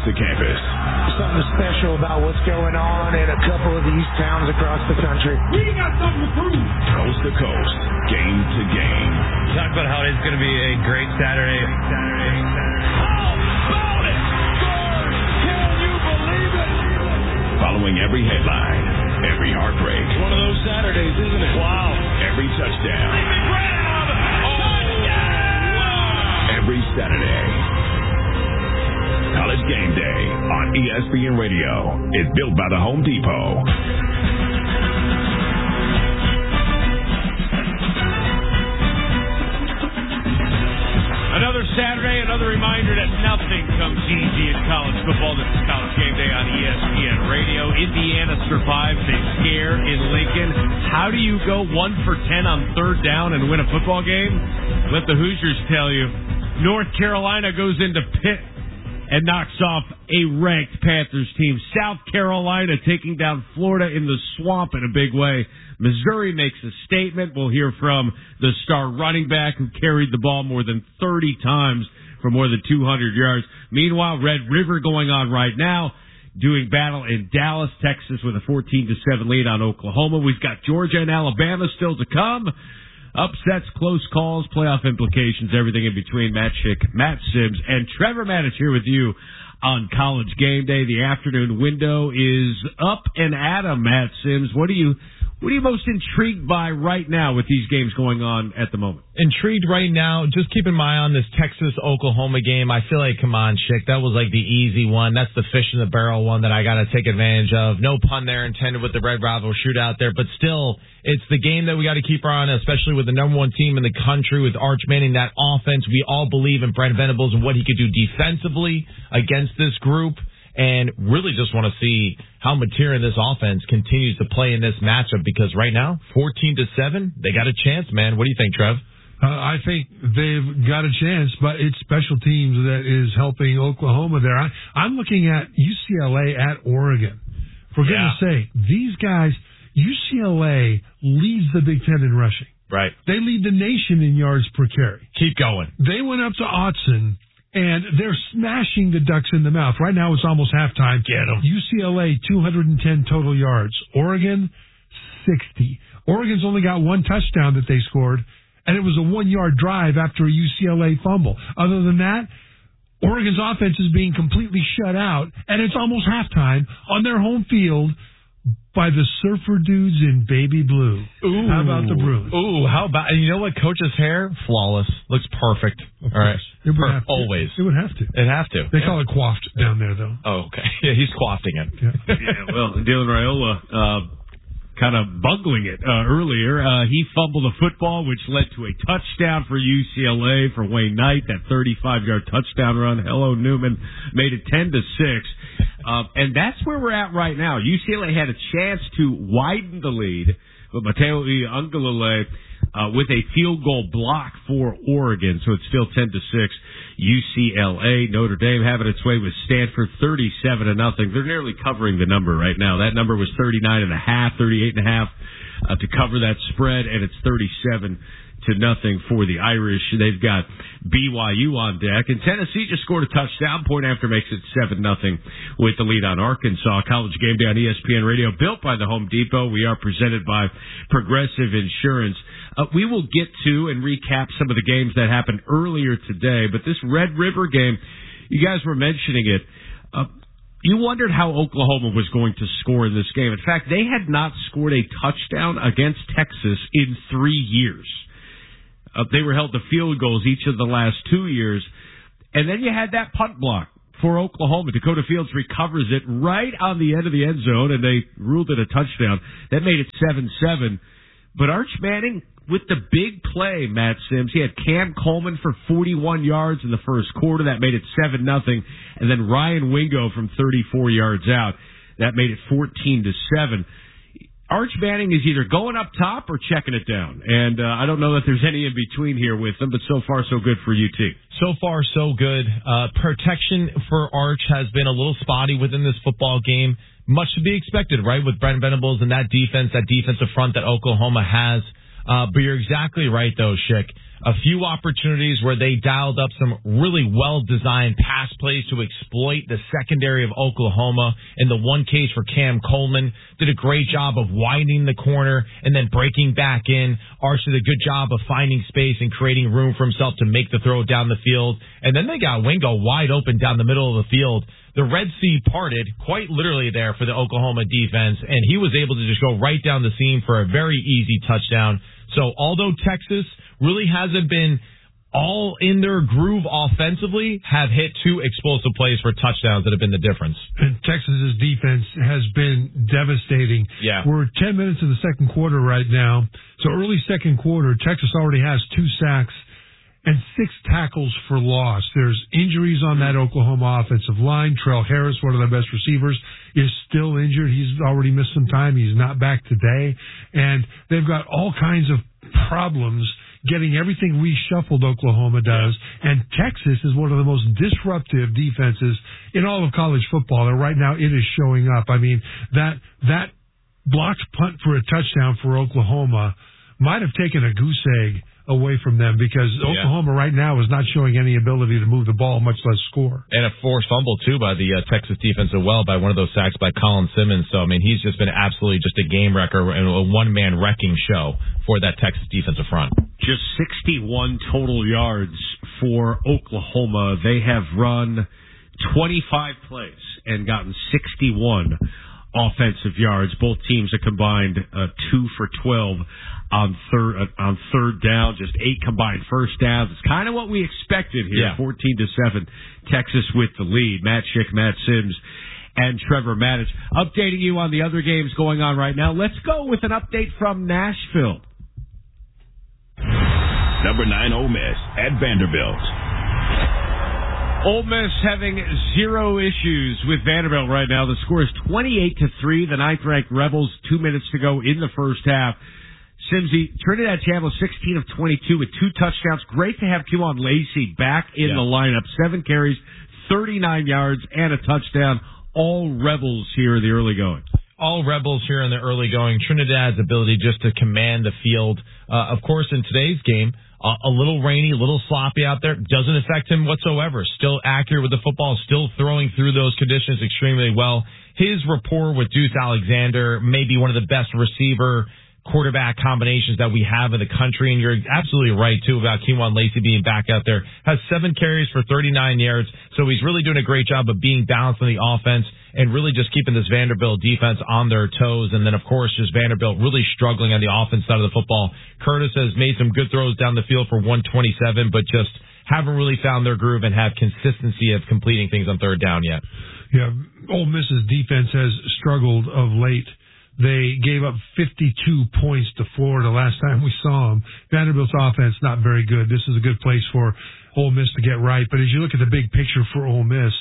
to campus. Something special about what's going on in a couple of these towns across the country. We got something to prove. Coast to coast, game to game. Talk about how it's going to be a great Saturday. Oh, found it! Score! Can you believe it? Following every headline, every heartbreak. One of those Saturdays, isn't it? Wow. Every touchdown. Every Saturday. College Game Day on ESPN Radio is built by the Home Depot. Another Saturday, another reminder that nothing comes easy in college football. This is College Game Day on ESPN Radio. Indiana survives a scare in Lincoln. How do you go 1 for 10 on third down and win a football game? Let the Hoosiers tell you. North Carolina goes into Pitt and knocks off a ranked Panthers team. South Carolina taking down Florida in the swamp in a big way. Missouri makes a statement. We'll hear from the star running back who carried the ball more than 30 times for more than 200 yards. Meanwhile, Red River going on right now, doing battle in Dallas, Texas with a 14-7 lead on Oklahoma. We've got Georgia and Alabama still to come. Upsets, close calls, playoff implications, everything in between. Matt Schick, Matt Sims, and Trevor Maddich here with you on College Game Day. The afternoon window is up and at 'em, Matt Sims. What are you most intrigued by right now with these games going on at the moment? Intrigued right now, just keeping my eye on this Texas-Oklahoma game. I feel like, come on, Schick, that was like the easy one. That's the fish in the barrel one that I got to take advantage of. No pun there intended with the Red Rival shootout there, but still, it's the game that we got to keep our eye on, especially with the number one team in the country with Arch Manning, that offense. We all believe in Brent Venables and what he could do defensively against this group. And really just want to see how Mateer in this offense continues to play in this matchup, because right now, 14-7, they got a chance, man. What do you think, Trev? I think they've got a chance, but it's special teams that is helping Oklahoma there. I'm looking at UCLA at Oregon. For goodness sake, these guys, UCLA leads the Big Ten in rushing. Right. They lead the nation in yards per carry. Keep going. They went up to Autzen, and they're smashing the Ducks in the mouth. Right now, it's almost halftime. Get them. UCLA, 210 total yards. Oregon, 60. Oregon's only got one touchdown that they scored, and it was a 1-yard drive after a UCLA fumble. Other than that, Oregon's offense is being completely shut out, and it's almost halftime on their home field by the Surfer Dudes in baby blue. Ooh. How about the Bruins? Ooh, how about, and you know what? Coach's hair, flawless. Looks perfect. All right. It would have to. Always. It would have to. It have to. They call it coiffed down there, though. Oh, okay. Yeah, he's quaffing it. Yeah. Well, Dylan Raiola kind of bungling it earlier. He fumbled a football, which led to a touchdown for UCLA for Wayne Knight, that 35-yard touchdown run. Hello, Newman made it 10-6. And that's where we're at right now. UCLA had a chance to widen the lead, but Mateo Uiagalelei with a field goal block for Oregon, so it's still 10-6. UCLA, Notre Dame having its way with Stanford, 37-0. They're nearly covering the number right now. That number was 39.5, 38.5 to cover that spread, and it's 37-0 for the Irish. They've got BYU on deck, and Tennessee just scored a touchdown. Point after makes it 7-0 with the lead on Arkansas. College Game Day on ESPN Radio, built by the Home Depot. We are presented by Progressive Insurance. We will get to and recap some of the games that happened earlier today, but this Red River game, you guys were mentioning it. You wondered how Oklahoma was going to score in this game. In fact, they had not scored a touchdown against Texas in 3 years. They were held to field goals each of the last 2 years. And then you had that punt block for Oklahoma. Dakota Fields recovers it right on the end of the end zone, and they ruled it a touchdown. That made it 7-7. But Arch Manning, with the big play, Matt Sims, he had Cam Coleman for 41 yards in the first quarter. That made it 7-0. And then Ryan Wingo from 34 yards out. That made it 14-7. Arch Manning is either going up top or checking it down. And I don't know that there's any in between here with them, but so far so good for UT. So far so good. Protection for Arch has been a little spotty within this football game. Much to be expected, right, with Brent Venables and that defensive front that Oklahoma has. But you're exactly right, though, Schick. a few opportunities where they dialed up some really well-designed pass plays to exploit the secondary of Oklahoma. In the one case for Cam Coleman, did a great job of widening the corner and then breaking back in. Arch did a good job of finding space and creating room for himself to make the throw down the field. And then they got Wingo wide open down the middle of the field. The Red Sea parted quite literally there for the Oklahoma defense, and he was able to just go right down the seam for a very easy touchdown. So although Texas really hasn't been all in their groove offensively, have hit 2 explosive plays for touchdowns that have been the difference. And Texas's defense has been devastating. Yeah. We're 10 minutes of the second quarter right now. So early second quarter, Texas already has 2 sacks and 6 tackles for loss. There's injuries on that Oklahoma offensive line. Trell Harris, one of their best receivers, is still injured. He's already missed some time. He's not back today. And they've got all kinds of problems getting everything reshuffled Oklahoma does. And Texas is one of the most disruptive defenses in all of college football. And right now it is showing up. I mean, that blocked punt for a touchdown for Oklahoma might have taken a goose egg away from them, because Oklahoma right now is not showing any ability to move the ball, much less score. And a forced fumble, too, by the Texas defense as well, by one of those sacks by Colin Simmons. So, I mean, he's just been absolutely just a game wrecker and a one-man wrecking show for that Texas defensive front. Just 61 total yards for Oklahoma. They have run 25 plays and gotten 61 offensive yards. Both teams have combined 2 for 12 on third down, just 8 combined first downs. It's kind of what we expected here. 14-7, Texas with the lead. Matt Schick, Matt Sims, and Trevor Maddich. Updating you on the other games going on right now. Let's go with an update from Nashville. Number 9, Ole Miss at Vanderbilt. Ole Miss having 0 issues with Vanderbilt right now. The score is 28-3. The 9th-ranked Rebels, 2 minutes to go in the first half. Simsy, Trinidad Chapel, 16 of 22 with 2 touchdowns. Great to have Kewan Lacey back in the lineup. 7 carries, 39 yards, and a touchdown. All Rebels here in the early going. All Rebels here in the early going. Trinidad's ability just to command the field. Of course, in today's game, a little rainy, a little sloppy out there. Doesn't affect him whatsoever. Still accurate with the football, still throwing through those conditions extremely well. His rapport with Deuce Alexander may be one of the best receiver quarterback combinations that we have in the country, and you're absolutely right, too, about Kewan Lacey being back out there. Has 7 carries for 39 yards, so he's really doing a great job of being balanced on the offense and really just keeping this Vanderbilt defense on their toes. And then, of course, just Vanderbilt really struggling on the offense side of the football. Curtis has made some good throws down the field for 127, but just haven't really found their groove and have consistency of completing things on third down yet. Yeah, Ole Miss's defense has struggled of late. They gave up 52 points to Florida last time we saw them. Vanderbilt's offense not very good. This is a good place for Ole Miss to get right. But as you look at the big picture for Ole Miss,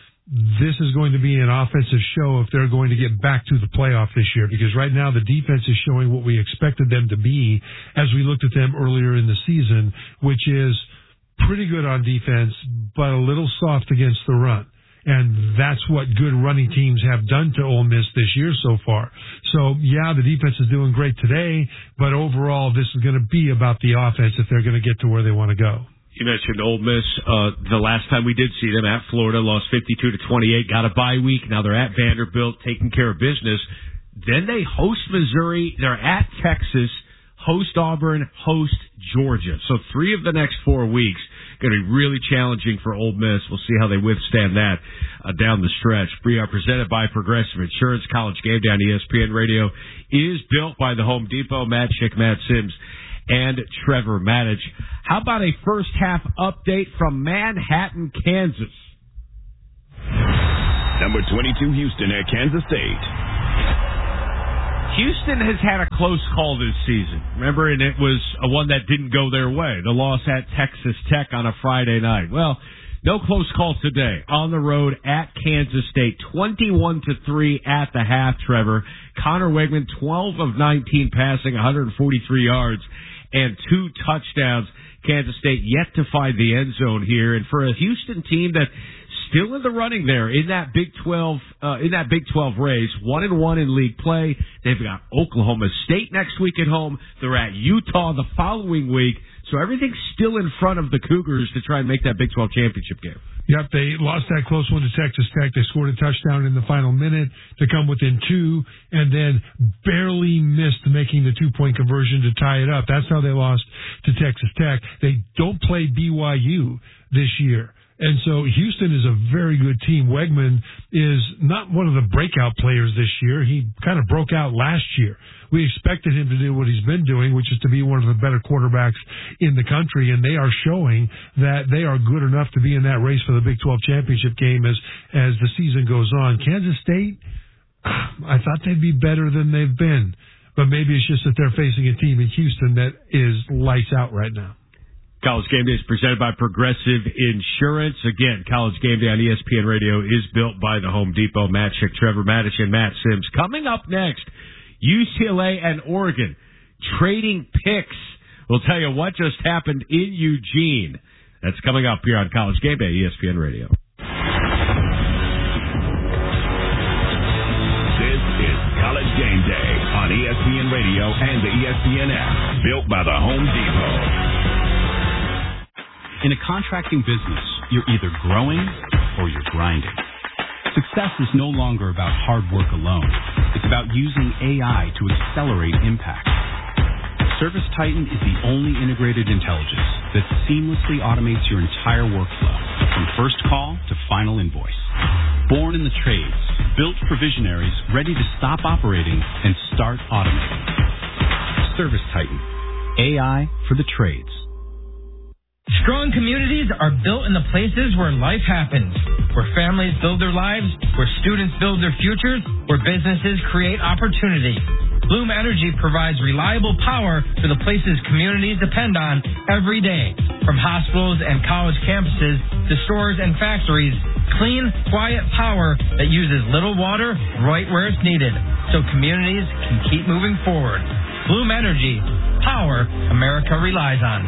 this is going to be an offensive show if they're going to get back to the playoff this year. Because right now the defense is showing what we expected them to be as we looked at them earlier in the season, which is pretty good on defense, but a little soft against the run. And that's what good running teams have done to Ole Miss this year so far. So, yeah, the defense is doing great today, but overall this is going to be about the offense if they're going to get to where they want to go. You mentioned Ole Miss. The last time we did see them at Florida, lost 52-28, got a bye week. Now they're at Vanderbilt taking care of business. Then they host Missouri. They're at Texas, host Auburn, host Georgia. So 3 of the next 4 weeks going to be really challenging for Ole Miss. We'll see how they withstand that down the stretch. We are presented by Progressive Insurance. College Game Day on ESPN Radio is built by the Home Depot. Matt Schick, Matt Sims, and Trevor Maddich. How about a first half update from Manhattan, Kansas? Number 22, Houston at Kansas State. Houston has had a close call this season. Remember, and it was a one that didn't go their way. The loss at Texas Tech on a Friday night. Well, no close call today. On the road at Kansas State, 21-3 at the half, Trevor. Connor Wegman, 12 of 19 passing, 143 yards, and 2 touchdowns. Kansas State yet to find the end zone here. And for a Houston team that still in the running there in that Big 12 race, 1-1 in league play. They've got Oklahoma State next week at home. They're at Utah the following week. So everything's still in front of the Cougars to try and make that Big 12 championship game. Yep, they lost that close one to Texas Tech. They scored a touchdown in the final minute to come within 2, and then barely missed making the 2-point conversion to tie it up. That's how they lost to Texas Tech. They don't play BYU this year. And so Houston is a very good team. Wegman is not one of the breakout players this year. He kind of broke out last year. We expected him to do what he's been doing, which is to be one of the better quarterbacks in the country, and they are showing that they are good enough to be in that race for the Big 12 championship game as the season goes on. Kansas State, I thought they'd be better than they've been, but maybe it's just that they're facing a team in Houston that is lights out right now. College Game Day is presented by Progressive Insurance. Again, College Game Day on ESPN Radio is built by the Home Depot. Matt Schick, Trevor Maddich, and Matt Sims. Coming up next, UCLA and Oregon trading picks. We'll tell you what just happened in Eugene. That's coming up here on College Game Day, ESPN Radio. This is College Game Day on ESPN Radio and the ESPN app. Built by the Home Depot. In a contracting business, you're either growing or you're grinding. Success is no longer about hard work alone. It's about using AI to accelerate impact. ServiceTitan is the only integrated intelligence that seamlessly automates your entire workflow, from first call to final invoice. Born in the trades, built for visionaries ready to stop operating and start automating. ServiceTitan, AI for the trades. Strong communities are built in the places where life happens, where families build their lives, where students build their futures, where businesses create opportunity. Bloom Energy provides reliable power to the places communities depend on every day. From hospitals and college campuses to stores and factories, clean, quiet power that uses little water right where it's needed, so communities can keep moving forward. Bloom Energy, power America relies on.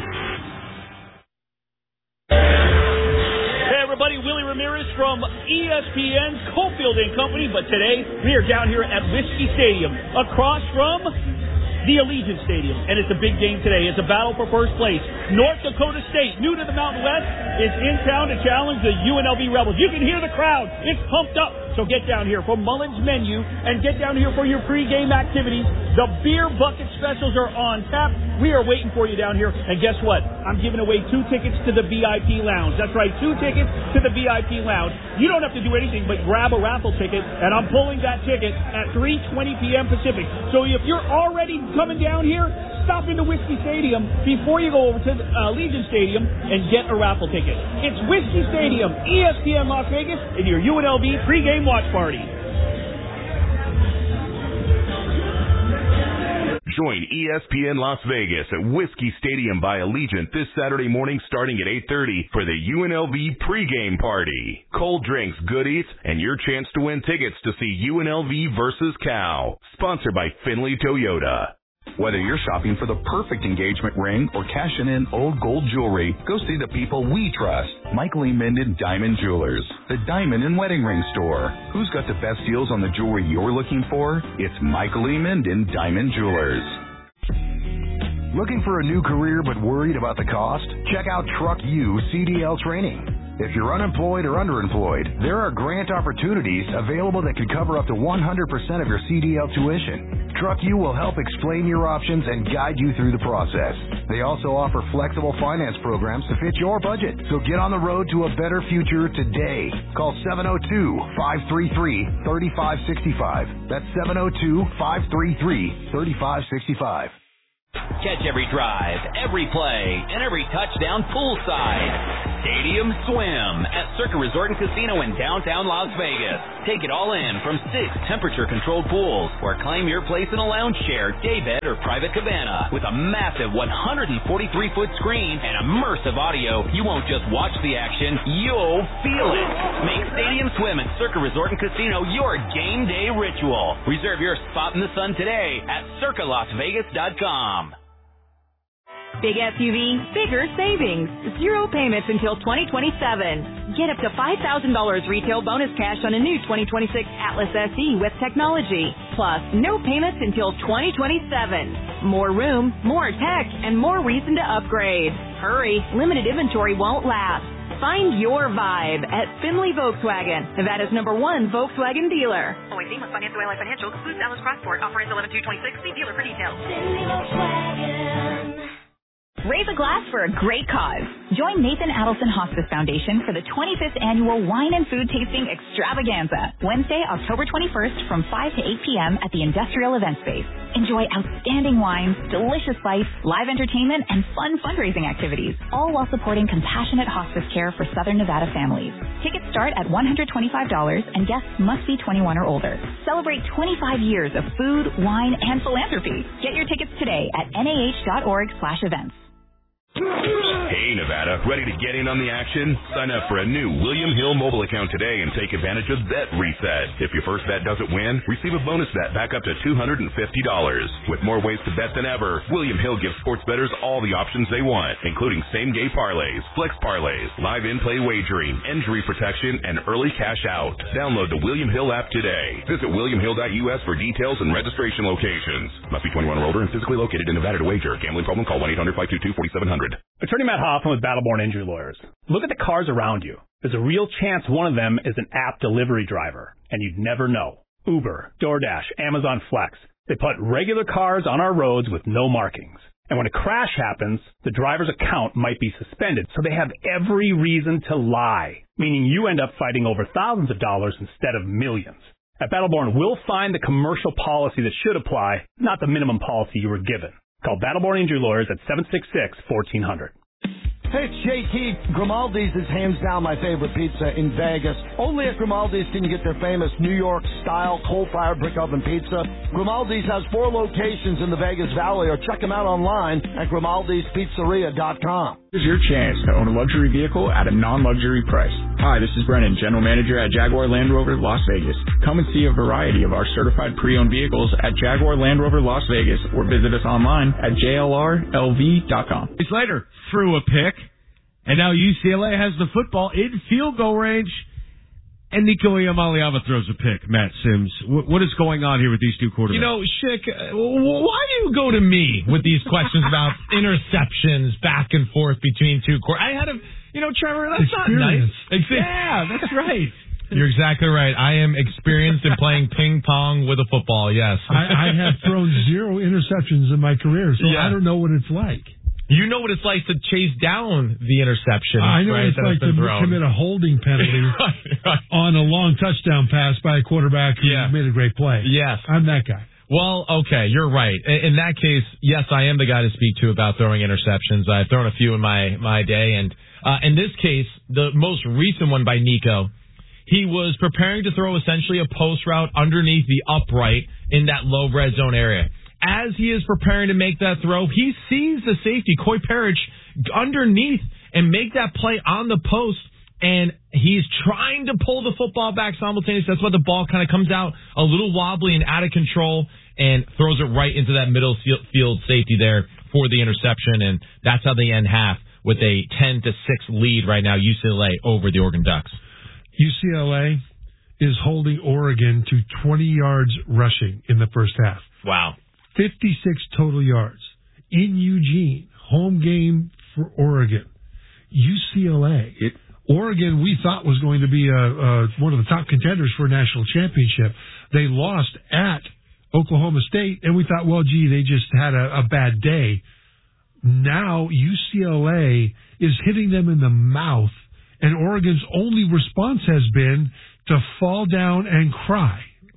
Hey everybody, Willie Ramirez from ESPN's Cofield & Company, but today we are down here at Whiskey Stadium, across from the Allegiant Stadium, and it's a big game today. It's a battle for first place. North Dakota State, new to the Mountain West, is in town to challenge the UNLV Rebels. You can hear the crowd. It's pumped up. So get down here for Mullen's Menu and get down here for your pregame activities. The beer bucket specials are on tap. We are waiting for you down here. And guess what? I'm giving away 2 tickets to the VIP Lounge. That's right, 2 tickets to the VIP Lounge. You don't have to do anything but grab a raffle ticket, and I'm pulling that ticket at 3:20 p.m. Pacific. So if you're already coming down here, stop into Whiskey Stadium before you go over to Allegiant Stadium and get a raffle ticket. It's Whiskey Stadium, ESPN Las Vegas, and your UNLV pregame watch party. Join ESPN Las Vegas at Whiskey Stadium by Allegiant this Saturday morning starting at 8:30 for the UNLV pregame party. Cold drinks, goodies, and your chance to win tickets to see UNLV versus Cal. Sponsored by Finley Toyota. Whether you're shopping for the perfect engagement ring or cashing in old gold jewelry, go see the people we trust. Michael E. Minden Diamond Jewelers, the diamond and wedding ring store. Who's got the best deals on the jewelry you're looking for? It's Michael E. Minden Diamond Jewelers. Looking for a new career but worried about the cost? Check out Truck U CDL Training. If you're unemployed or underemployed, there are grant opportunities available that could cover up to 100% of your CDL tuition. Truck U will help explain your options and guide you through the process. They also offer flexible finance programs to fit your budget. So get on the road to a better future today. Call 702-533-3565. That's 702-533-3565. Catch every drive, every play, and every touchdown poolside. Stadium Swim at Circa Resort and Casino in downtown Las Vegas. Take it all in from 6 temperature-controlled pools, or claim your place in a lounge chair, daybed, or private cabana. With a massive 143-foot screen and immersive audio, you won't just watch the action, you'll feel it. Make Stadium Swim at Circa Resort and Casino your game day ritual. Reserve your spot in the sun today at circalasvegas.com. Big SUV, bigger savings. 0 payments until 2027. Get up to $5,000 retail bonus cash on a new 2026 Atlas SE with technology. Plus, no payments until 2027. More room, more tech, and more reason to upgrade. Hurry, limited inventory won't last. Find your vibe at Finley Volkswagen, Nevada's #1 Volkswagen dealer. Always seen with Financial Ally Financial. Excludes Dallas Crossport. Offer ends 11/2/26. See dealer for details. Finley Volkswagen. Raise a glass for a great cause. Join Nathan Adelson Hospice Foundation for the 25th Annual Wine and Food Tasting Extravaganza, Wednesday, October 21st from 5 to 8 p.m. at the Industrial Event Space. Enjoy outstanding wines, delicious bites, live entertainment, and fun fundraising activities, all while supporting compassionate hospice care for Southern Nevada families. Tickets start at $125 and guests must be 21 or older. Celebrate 25 years of food, wine, and philanthropy. Get your tickets today at nah.org/events. Hey, Nevada, ready to get in on the action? Sign up for a new William Hill mobile account today and take advantage of Bet Reset. If your first bet doesn't win, receive a bonus bet back up to $250. With more ways to bet than ever, William Hill gives sports bettors all the options they want, including same-game parlays, flex parlays, live in-play wagering, injury protection, and early cash out. Download the William Hill app today. Visit williamhill.us for details and registration locations. Must be 21 or older and physically located in Nevada to wager. Gambling problem? Call 1-800-522-4700. Attorney Matt Hoffman with Battleborn Injury Lawyers. Look at the cars around you. There's a real chance one of them is an app delivery driver, and you'd never know. Uber, DoorDash, Amazon Flex. They put regular cars on our roads with no markings. And when a crash happens, the driver's account might be suspended, so they have every reason to lie, meaning you end up fighting over thousands of dollars instead of millions. At Battleborn, we'll find the commercial policy that should apply, not the minimum policy you were given. Call Battleborn Injury Lawyers at 766-1400. Hey, it's JT. Grimaldi's is hands down my favorite pizza in Vegas. Only at Grimaldi's can you get their famous New York-style coal-fired brick oven pizza. Grimaldi's has 4 locations in the Vegas Valley, or check them out online at Grimaldi'sPizzeria.com. Here's your chance to own a luxury vehicle at a non-luxury price. Hi, this is Brennan, General Manager at Jaguar Land Rover Las Vegas. Come and see a variety of our certified pre-owned vehicles at Jaguar Land Rover Las Vegas, or visit us online at JLRLV.com. It's later, threw a pick, and now UCLA has the football in field goal range, and Nico Iamaleava throws a pick. Matt Sims, what is going on here with these two quarterbacks? You know, Schick, why do you go to me with these questions about interceptions back and forth between two quarterbacks? I had a, Trevor, that's Experience. not nice. Yeah, that's right. You're exactly right. I am experienced in playing ping pong with a football, yes. I have thrown 0 interceptions in my career, so I don't know what it's like. You know what it's like to chase down the interception. I know right, what it's like to commit a holding penalty on a long touchdown pass by a quarterback who made a great play. Yes. I'm that guy. Well, okay, you're right. In that case, yes, I am the guy to speak to about throwing interceptions. I've thrown a few in my day, and in this case, the most recent one by Nico, he was preparing to throw essentially a post route underneath the upright in that low red zone area. As he is preparing to make that throw, he sees the safety, Coy Parrish, underneath and make that play on the post, and he's trying to pull the football back simultaneously. That's why the ball kind of comes out a little wobbly and out of control and throws it right into that middle field safety there for the interception, and that's how they end half with a 10-6 lead right now, UCLA over the Oregon Ducks. UCLA is holding Oregon to 20 yards rushing in the first half. Wow. 56 total yards in Eugene, home game for Oregon. UCLA. Oregon, we thought was going to be one of the top contenders for a national championship. They lost at Oklahoma State, and we thought, well, gee, they just had a bad day. Now UCLA is hitting them in the mouth, and Oregon's only response has been to fall down and cry.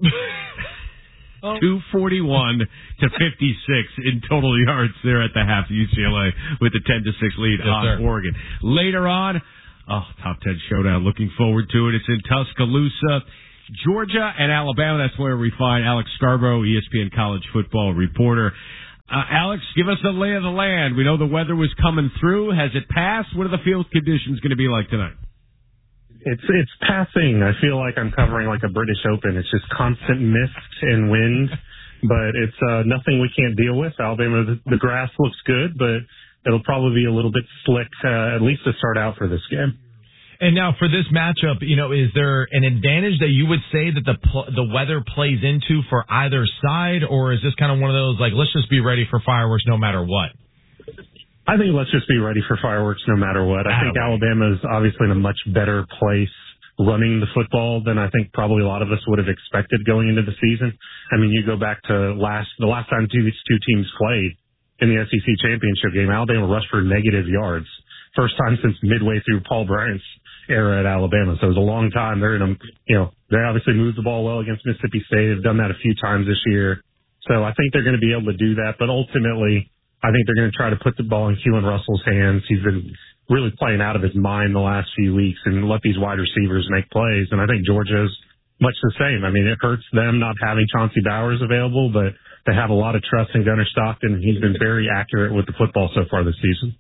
241 to 56 in total yards there at the half. UCLA with the 10-6 lead on Oregon. Later on, top 10 showdown. Looking forward to it. It's in Tuscaloosa, Georgia, and Alabama. That's where we find Alex Scarborough, ESPN college football reporter. Alex, give us the lay of the land. We know the weather was coming through. Has it passed? What are the field conditions going to be like tonight? It's passing. I feel like I'm covering like a British Open. It's just constant mist and wind, but it's nothing we can't deal with. Alabama, the grass looks good, but it'll probably be a little bit slick, at least to start out for this game. And now for this matchup, is there an advantage that you would say that the weather plays into for either side, or is this kind of one of those, like, let's just be ready for fireworks no matter what? I think let's just be ready for fireworks no matter what. I think Alabama is obviously in a much better place running the football than I think probably a lot of us would have expected going into the season. I mean, you go back to the last time these two teams played in the SEC championship game, Alabama rushed for negative yards. First time since midway through Paul Bryant's era at Alabama. So it was a long time. They obviously moved the ball well against Mississippi State. They've done that a few times this year. So I think they're going to be able to do that. But ultimately, I think they're going to try to put the ball in Keelan Russell's hands. He's been really playing out of his mind the last few weeks and let these wide receivers make plays. And I think Georgia's much the same. I mean, it hurts them not having Chauncey Bowers available, but they have a lot of trust in Gunnar Stockton. He's been very accurate with the football so far this season.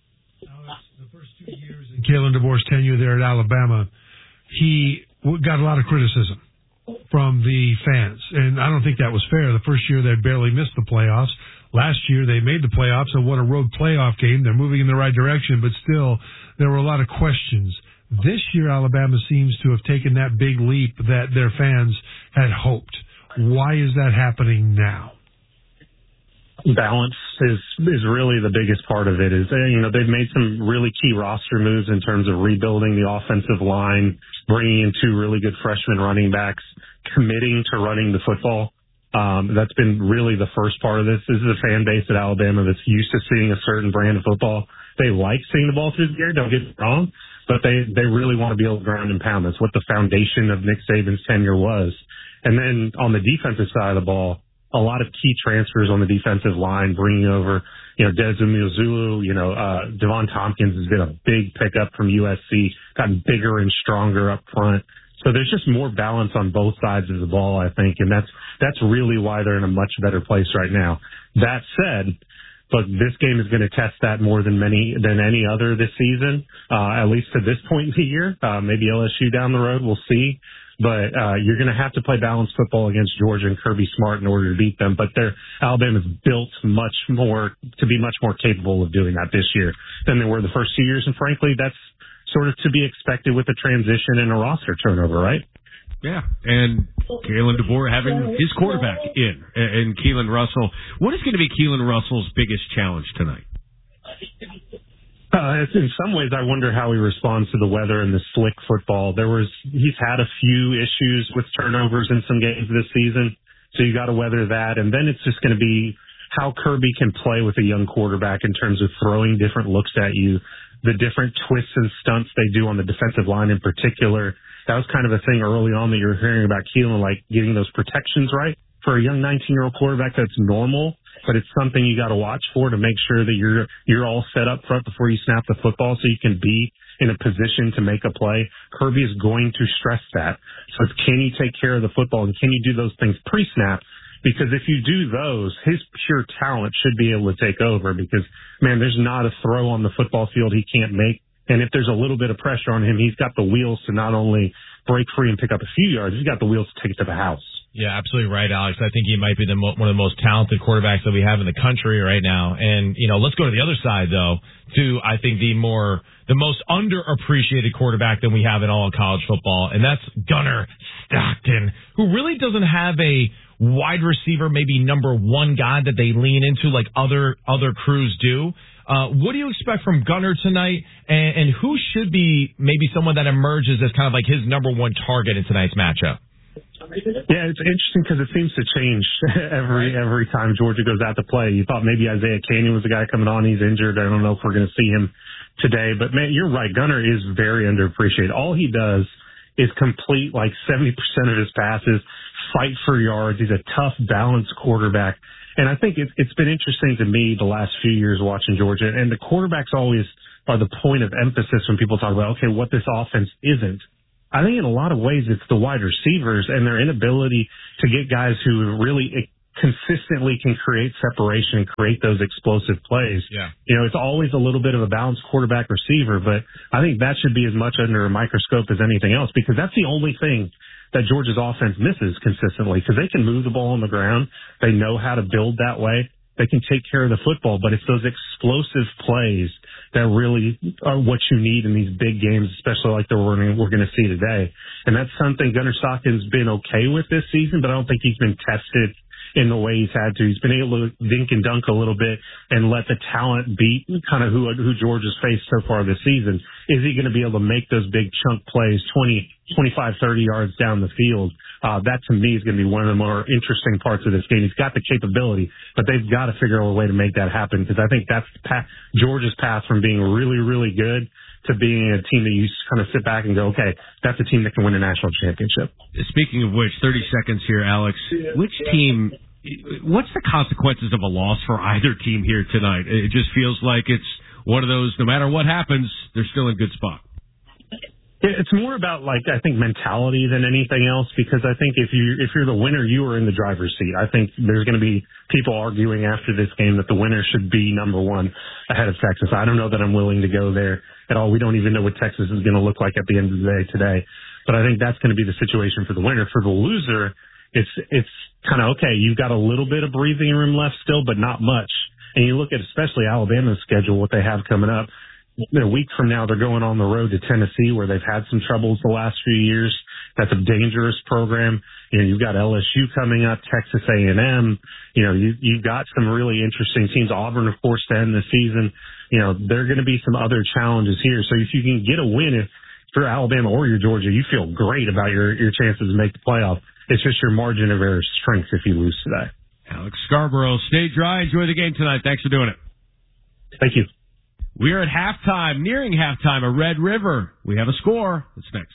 Kalen DeBoer's tenure there at Alabama, he got a lot of criticism from the fans, and I don't think that was fair. The first year they barely missed the playoffs. Last year they made the playoffs and won a road playoff game. They're moving in the right direction, but still there were a lot of questions. This year Alabama seems to have taken that big leap that their fans had hoped. Why is that happening now? Balance is really the biggest part of it. They've made some really key roster moves in terms of rebuilding the offensive line, bringing in two really good freshman running backs, committing to running the football. That's been really the first part of this. This is a fan base at Alabama that's used to seeing a certain brand of football. They like seeing the ball through the air, don't get me wrong, but they really want to be able to ground and pound. That's what the foundation of Nick Saban's tenure was. And then on the defensive side of the ball, a lot of key transfers on the defensive line, bringing over, Desmond Zulu, Devon Tompkins has been a big pickup from USC, gotten bigger and stronger up front. So there's just more balance on both sides of the ball, I think, and that's really why they're in a much better place right now. That said, look, this game is going to test that more than any other this season, at least to this point in the year. Maybe LSU down the road, we'll see. But you're going to have to play balanced football against Georgia and Kirby Smart in order to beat them. But Alabama's built to be much more capable of doing that this year than they were the first 2 years. And frankly, that's sort of to be expected with a transition and a roster turnover, right? Yeah, and Kalen DeBoer having his quarterback in Keelan Russell. What is going to be Keelan Russell's biggest challenge tonight? In some ways, I wonder how he responds to the weather and the slick football. He's had a few issues with turnovers in some games this season, so you got to weather that. And then it's just going to be how Kirby can play with a young quarterback in terms of throwing different looks at you, the different twists and stunts they do on the defensive line in particular. That was kind of a thing early on that you were hearing about Keelan, like getting those protections right. For a young 19-year-old quarterback, that's normal, but it's something you got to watch for to make sure that you're all set up front before you snap the football so you can be in a position to make a play. Kirby is going to stress that. So it's, can you take care of the football and can you do those things pre-snap? Because if you do those, his pure talent should be able to take over because, man, there's not a throw on the football field he can't make. And if there's a little bit of pressure on him, he's got the wheels to not only break free and pick up a few yards, he's got the wheels to take it to the house. Yeah, absolutely right, Alex. I think he might be one of the most talented quarterbacks that we have in the country right now. And, let's go to the other side, though, to, I think, the most underappreciated quarterback that we have in all of college football, and that's Gunnar Stockton, who really doesn't have a wide receiver, maybe number one guy that they lean into like other crews do. What do you expect from Gunnar tonight, and who should be maybe someone that emerges as kind of like his number one target in tonight's matchup? Yeah, it's interesting because it seems to change every time Georgia goes out to play. You thought maybe Isaiah Canyon was the guy coming on. He's injured. I don't know if we're going to see him today. But, man, you're right. Gunnar is very underappreciated. All he does is complete like 70% of his passes, fight for yards. He's a tough, balanced quarterback. And I think it's been interesting to me the last few years watching Georgia. And the quarterbacks always are the point of emphasis when people talk about, okay, what this offense isn't. I think in a lot of ways it's the wide receivers and their inability to get guys who really consistently can create separation and create those explosive plays. Yeah. It's always a little bit of a balanced quarterback receiver, but I think that should be as much under a microscope as anything else because that's the only thing that Georgia's offense misses consistently because they can move the ball on the ground. They know how to build that way. They can take care of the football, but it's those explosive plays that really are what you need in these big games, especially like the one we're going to see today. And that's something Gunnar Stockton's been okay with this season, but I don't think he's been tested in the way he's had to. He's been able to dink and dunk a little bit and let the talent beat kind of who Georgia's faced so far this season. Is he going to be able to make those big chunk plays 20, 25, 30 yards down the field? That to me is going to be one of the more interesting parts of this game. He's got the capability, but they've got to figure out a way to make that happen, because I think that's Georgia's path from being really, really good to being a team that you kind of sit back and go, okay, that's a team that can win a national championship. Speaking of which, 30 seconds here, Alex. Which team, what's the consequences of a loss for either team here tonight? It just feels like it's one of those, no matter what happens, they're still in a good spot. It's more about, like, I think mentality than anything else, because I think if you're the winner, you are in the driver's seat. I think there's going to be people arguing after this game that the winner should be number one ahead of Texas. I don't know that I'm willing to go there at all. We don't even know what Texas is going to look like at the end of the day today. But I think that's going to be the situation for the winner. For the loser, it's kind of, okay, you've got a little bit of breathing room left still, but not much. And you look at especially Alabama's schedule, what they have coming up. A week from now, they're going on the road to Tennessee, where they've had some troubles the last few years. That's a dangerous program. You know, you've got LSU coming up, Texas A&M. You know, you've got some really interesting teams. Auburn, of course, to end the season. You know, there are going to be some other challenges here. So if you can get a win, if you're Alabama or you're Georgia, you feel great about your chances to make the playoff. It's just your margin of error strength if you lose today. Alex Scarborough, stay dry. Enjoy the game tonight. Thanks for doing it. Thank you. We are at halftime, nearing halftime at Red River. We have a score. What's next?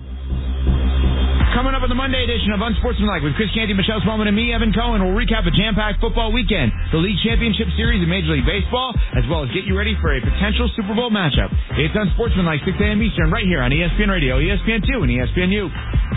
Coming up on the Monday edition of Unsportsmanlike with Chris Canty, Michelle Smallman, and me, Evan Cohen, we'll recap a jam-packed football weekend, the League Championship Series in Major League Baseball, as well as get you ready for a potential Super Bowl matchup. It's Unsportsmanlike, 6 a.m. Eastern, right here on ESPN Radio, ESPN2, and ESPNU.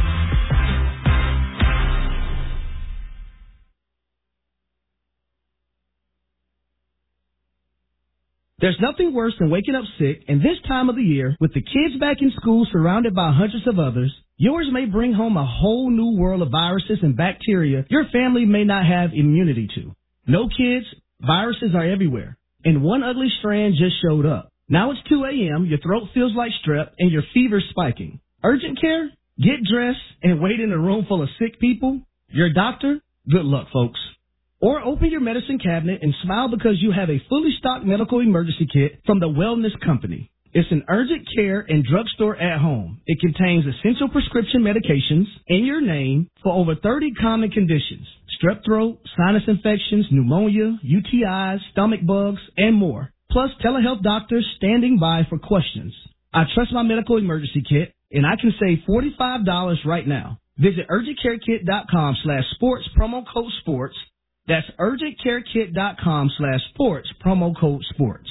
There's nothing worse than waking up sick, and this time of the year, with the kids back in school surrounded by hundreds of others, yours may bring home a whole new world of viruses and bacteria your family may not have immunity to. No, kids, viruses are everywhere, and one ugly strand just showed up. Now it's 2 a.m., your throat feels like strep, and your fever's spiking. Urgent care? Get dressed and wait in a room full of sick people? Your doctor? Good luck, folks. Or open your medicine cabinet and smile because you have a fully stocked medical emergency kit from the Wellness Company. It's an urgent care and drugstore at home. It contains essential prescription medications in your name for over 30 common conditions: strep throat, sinus infections, pneumonia, UTIs, stomach bugs, and more. Plus telehealth doctors standing by for questions. I trust my medical emergency kit, and I can save $45 right now. Visit urgentcarekit.com/sports, promo code sports. That's urgentcarekit.com/sports, promo code sports.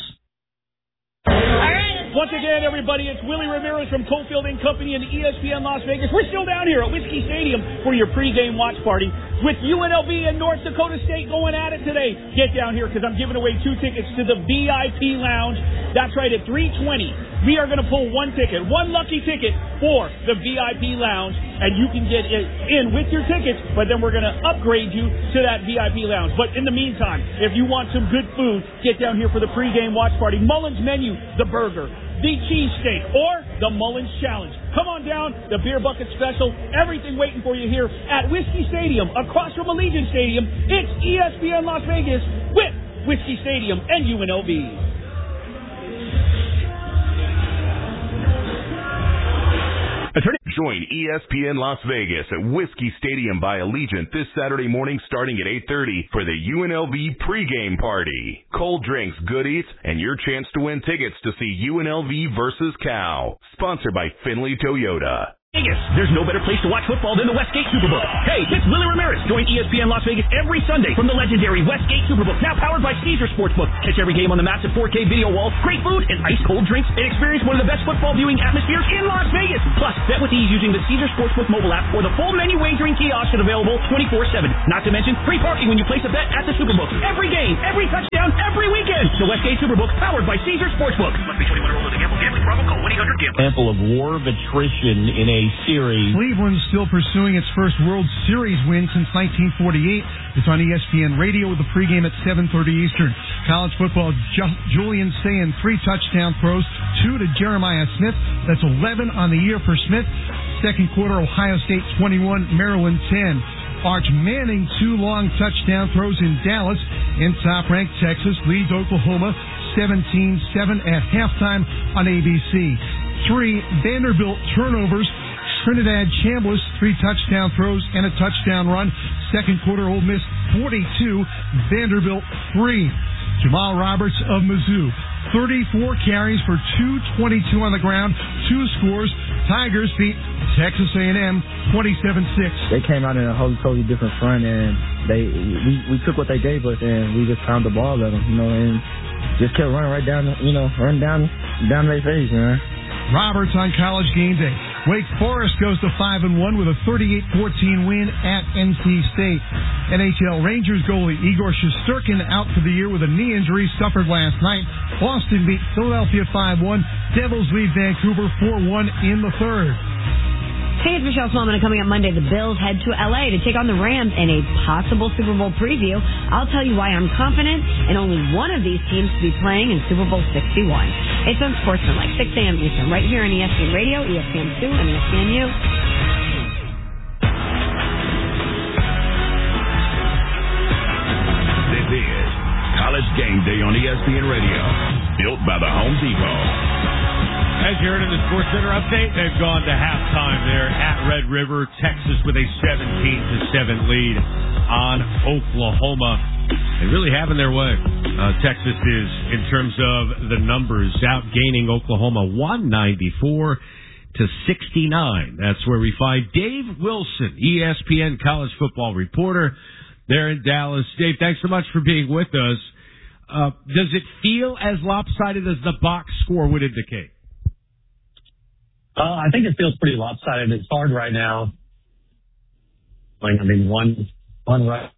Once again, everybody, it's Willie Ramirez from Cofield & Company and ESPN Las Vegas. We're still down here at Whiskey Stadium for your pregame watch party with UNLV and North Dakota State going at it today. Get down here because I'm giving away 2 tickets to the VIP Lounge. That's right, at 3:20. We are going to pull 1 ticket, 1 lucky ticket for the VIP Lounge, and you can get in with your tickets, but then we're going to upgrade you to that VIP Lounge. But in the meantime, if you want some good food, get down here for the pregame watch party. Mullins menu, the burger, the cheesesteak, or the Mullins Challenge. Come on down, the beer bucket special, everything waiting for you here at Whiskey Stadium, across from Allegiant Stadium. It's ESPN Las Vegas with Whiskey Stadium and UNLV. Join ESPN Las Vegas at Whiskey Stadium by Allegiant this Saturday morning starting at 8:30 for the UNLV pregame party. Cold drinks, good eats, and your chance to win tickets to see UNLV versus Cal. Sponsored by Finley Toyota. Vegas. There's no better place to watch football than the Westgate Superbook. Hey, it's Willie Ramirez. Join ESPN Las Vegas every Sunday from the legendary Westgate Superbook, now powered by Caesar Sportsbook. Catch every game on the massive 4K video wall, great food, and ice-cold drinks, and experience one of the best football viewing atmospheres in Las Vegas. Plus, bet with ease using the Caesar Sportsbook mobile app or the full menu wagering kiosk is available 24/7. Not to mention free parking when you place a bet at the Superbook. Every game, every touchdown, every weekend. The Westgate Superbook, powered by Caesar Sportsbook. Must be 21 or older to gamble. Gambling problem? Call 1-800-GAMBLER. Example of war of attrition in a series. Cleveland's still pursuing its first World Series win since 1948. It's on ESPN Radio with the pregame at 7:30 Eastern. College football, Julian Sayin, 3 touchdown throws, 2 to Jeremiah Smith. That's 11 on the year for Smith. Second quarter, Ohio State 21, Maryland 10. Arch Manning, 2 long touchdown throws in Dallas. And top-ranked Texas leads Oklahoma 17-7 at halftime on ABC. 3 Vanderbilt turnovers. Trinidad Chambliss, 3 touchdown throws and a touchdown run. Second quarter, Ole Miss 42, Vanderbilt 3. Jamal Roberts of Mizzou, 34 carries for 222 on the ground, 2 scores. Tigers beat Texas A&M 27-6. They came out in a totally different front, and we took what they gave us, and we just pounded the ball at them, and just kept running right down, running down their face, man. Roberts on College Game Day. Wake Forest goes to 5-1 with a 38-14 win at NC State. NHL Rangers goalie Igor Shesterkin out for the year with a knee injury suffered last night. Boston beat Philadelphia 5-1. Devils lead Vancouver 4-1 in the third. Hey, it's Michelle Smallman, and coming up Monday, the Bills head to L.A. to take on the Rams in a possible Super Bowl preview. I'll tell you why I'm confident in only one of these teams to be playing in Super Bowl 61. It's on Sportsmanlike, 6 a.m. Eastern, right here on ESPN Radio, ESPN2, and ESPNU. This is College Game Day on ESPN Radio, built by the Home Depot. As you heard in the Sports Center update, they've gone to halftime there at Red River, Texas, with a 17-7 lead on Oklahoma. They're really having their way. Texas is, in terms of the numbers, outgaining Oklahoma 194-69. That's where we find Dave Wilson, ESPN college football reporter there in Dallas. Dave, thanks so much for being with us. Does it feel as lopsided as the box score would indicate? I think it feels pretty lopsided. It's hard right now. I mean, one right.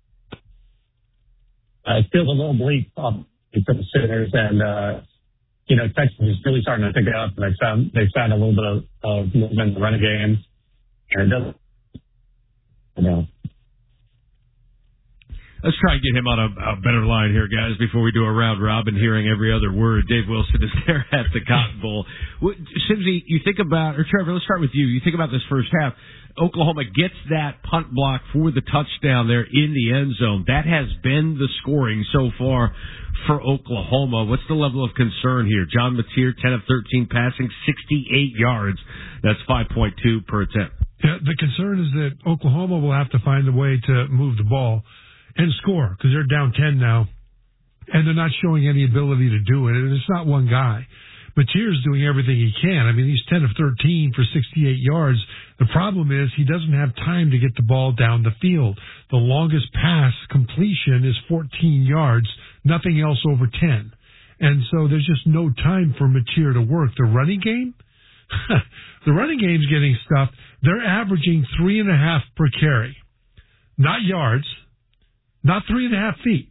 It feels a little bleak for the Sooners, and Texas is really starting to pick it up. And they found a little bit of movement in the running game, and it doesn't. Let's try and get him on a better line here, guys, before we do a round robin, hearing every other word. Dave Wilson is there at the Cotton Bowl. Simsy, you think about, or Trevor, let's start with you. You think about this first half. Oklahoma gets that punt block for the touchdown there in the end zone. That has been the scoring so far for Oklahoma. What's the level of concern here? John Mateer, 10 of 13 passing, 68 yards. That's 5.2 per attempt. Yeah, the concern is that Oklahoma will have to find a way to move the ball and score, because they're down 10 now, and they're not showing any ability to do it. And it's not one guy. Mateer's doing everything he can. I mean, he's 10 of 13 for 68 yards. The problem is he doesn't have time to get the ball down the field. The longest pass completion is 14 yards, nothing else over 10. And so there's just no time for Mateer to work. The running game? The running game's getting stuffed. They're averaging 3.5 per carry. Not yards. Not 3.5 feet,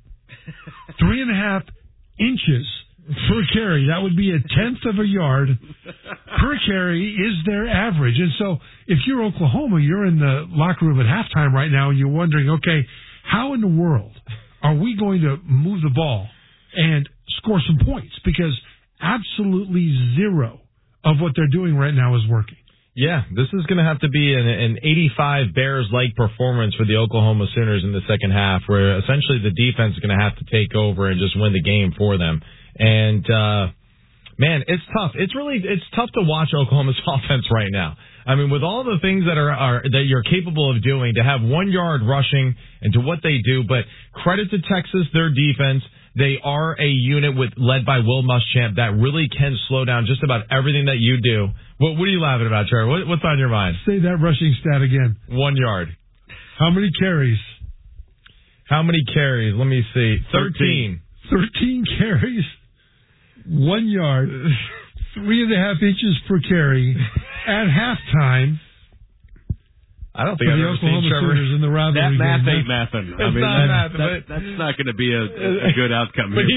3.5 inches per carry. That would be 1/10 of a yard per carry is their average. And so if you're Oklahoma, you're in the locker room at halftime right now, and you're wondering, okay, how in the world are we going to move the ball and score some points? Because absolutely zero of what they're doing right now is working. Yeah, this is going to have to be an 85 Bears-like performance for the Oklahoma Sooners in the second half, where essentially the defense is going to have to take over and just win the game for them. And, man, it's tough. It's tough to watch Oklahoma's offense right now. I mean, with all the things that that you're capable of doing, to have 1 yard rushing and to what they do, but credit to Texas, their defense. They are a unit led by Will Muschamp that really can slow down just about everything that you do. What are you laughing about, Trevor? What's on your mind? Say that rushing stat again. 1 yard. How many carries? Let me see. 13. 13 carries, 1 yard, 3.5 inches per carry at halftime. I don't think I've ever seen Trevor in the rivalry that math game. ain't mathin'. That's not not going to be a good outcome. But here